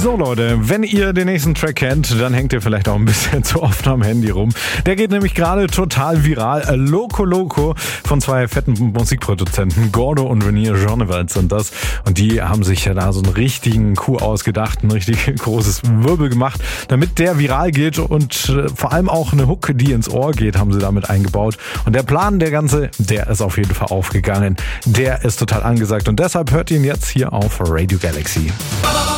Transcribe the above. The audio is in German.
So Leute, wenn ihr den nächsten Track kennt, dann hängt ihr vielleicht auch ein bisschen zu oft am Handy rum. Der geht nämlich gerade total viral. Loco Loco von zwei fetten Musikproduzenten, Gordo und Renier Jeannevat sind das. Und die haben sich ja da so einen richtigen Coup ausgedacht, ein richtig großes Wirbel gemacht, damit der viral geht und vor allem auch eine Hook, die ins Ohr geht, haben sie damit eingebaut. Und der Plan, der ist auf jeden Fall aufgegangen. Der ist total angesagt und deshalb hört ihr ihn jetzt hier auf Radio Galaxy.